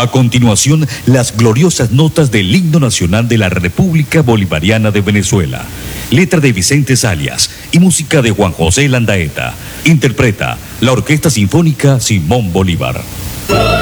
A continuación, las gloriosas notas del himno nacional de la República Bolivariana de Venezuela. Letra de Vicente Salias y música de Juan José Landaeta. Interpreta la Orquesta Sinfónica Simón Bolívar.